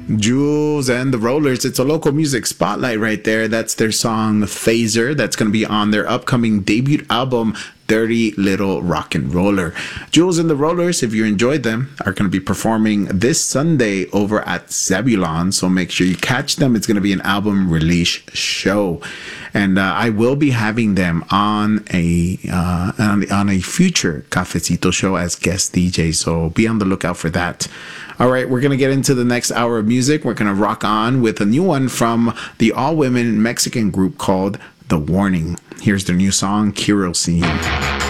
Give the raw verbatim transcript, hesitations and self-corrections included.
Jules and the Rollers. It's a local music spotlight right there. That's their song Phaser. That's going to be on their upcoming debut album, Dirty Little Rock and Roller. Jules and the Rollers, if you enjoyed them, are going to be performing this Sunday over at Zebulon. So make sure you catch them. It's going to be an album release show. And uh, I will be having them on a uh, on, on a future Cafecito show as guest D J. So be on the lookout for that. All right, we're going to get into the next hour of music. We're going to rock on with a new one from the all-women Mexican group called The Warning. Here's their new song, Kerosene.